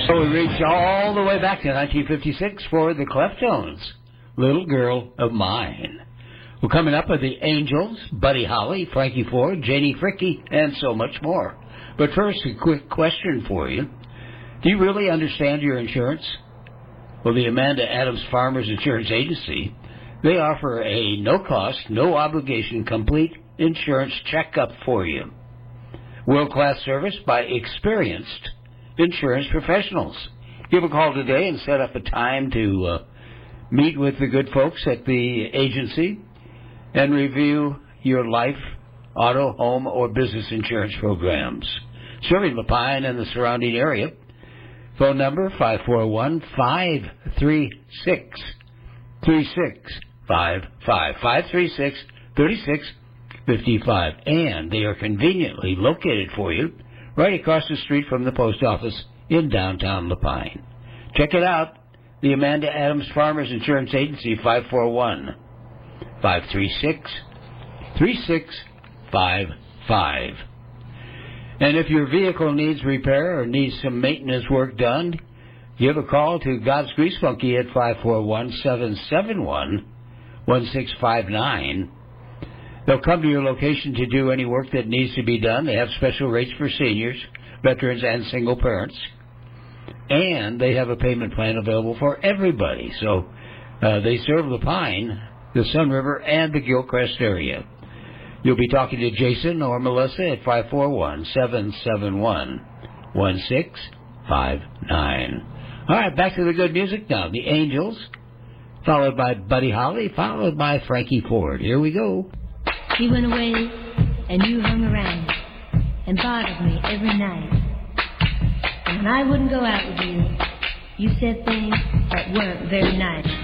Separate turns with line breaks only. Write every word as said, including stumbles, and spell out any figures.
So we reach all the way back to nineteen fifty-six for the Cleftones, Little Girl of Mine. Well, coming up are the Angels, Buddy Holly, Frankie Ford, Janie Fricke, and so much more. But first, a quick question for you. Do you really understand your insurance? Well, the Amanda Adams Farmers Insurance Agency, they offer a no-cost, no-obligation, complete insurance checkup for you. World-class service by experienced insurance professionals. Give a call today and set up a time to uh, meet with the good folks at the agency and review your life, auto, home, or business insurance programs. Serving Lapine and the surrounding area. Phone number five four one, five three six, three six five five, five three six, three six five five. And they are conveniently located for you right across the street from the post office in downtown Lapine. Check it out. The Amanda Adams Farmers Insurance Agency, five four one, five three six, three six five five. And if your vehicle needs repair or needs some maintenance work done, give a call to God's Grease Monkey at five four one, seven seven one, one six five nine. They'll come to your location to do any work that needs to be done. They have special rates for seniors, veterans, and single parents. And they have a payment plan available for everybody. So uh, they serve Lapine, the Sun River, and the Gilcrest area. You'll be talking to Jason or Melissa at five four one, seven seven one, one six five nine. All right, back to the good music now. The Angels, followed by Buddy Holly, followed by Frankie Ford. Here we go.
He went away, and you hung around and bothered me every night. And when I wouldn't go out with you, you said things that weren't very nice.